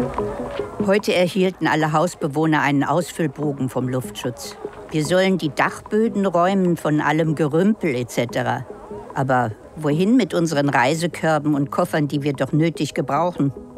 Heute erhielten alle Hausbewohner einen Ausfüllbogen vom Luftschutz. Wir sollen die Dachböden räumen von allem Gerümpel etc. Aber wohin mit unseren Reisekörben und Koffern, die wir doch nötig gebrauchen?